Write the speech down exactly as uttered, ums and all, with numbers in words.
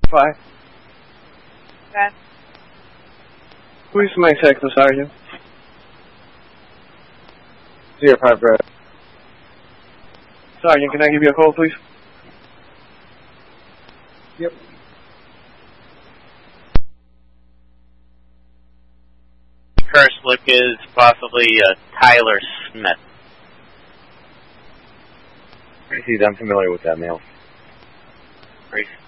Five. Ten. Who is my second sergeant? Zero five, Brad. Sergeant, can I give you a call, please? Yep. First look is possibly uh, Tyler Smith. He's unfamiliar with that male. Brief.